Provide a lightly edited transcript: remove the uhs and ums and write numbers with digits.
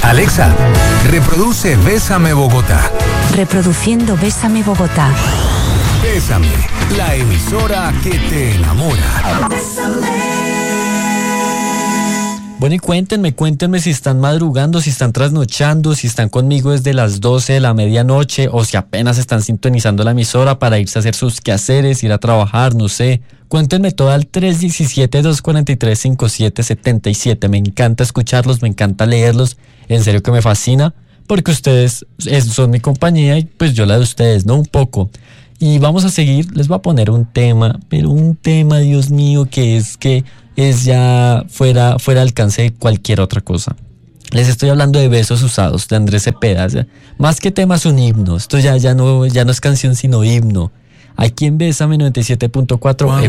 Alexa, reproduce Bésame Bogotá. Reproduciendo Bésame Bogotá. Bésame, la emisora que te enamora. Bueno, y cuéntenme si están madrugando, si están trasnochando, si están conmigo desde las 12 de la medianoche o si apenas están sintonizando la emisora para irse a hacer sus quehaceres, ir a trabajar, no sé. Cuéntenme todo al 317-243-5777. Me encanta escucharlos, me encanta leerlos. En serio que me fascina porque ustedes son mi compañía y pues yo la de ustedes, ¿no? Un poco. Y vamos a seguir, les voy a poner un tema, pero un tema, Dios mío, que es ya fuera alcance de cualquier otra cosa. Les estoy hablando de Besos Usados, de Andrés Cepeda. ¿Ya? Más que tema es un himno. Esto ya no es canción, sino himno. Aquí en Bésame 97.4